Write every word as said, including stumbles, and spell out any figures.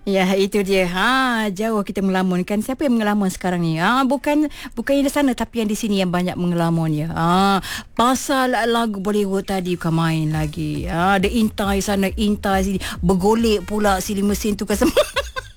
Ya, itu dia. Ha, jauh kita melamun kan. Siapa yang mengelamun sekarang ni? Ha, bukan bukan yang di sana tapi yang di sini yang banyak mengelamun ya. Ha, pasal lagu Bollywood tadi bukan main lagi. Ha, ada intai sana, intai sini. Bergolek pula sili mesin tu kan semua.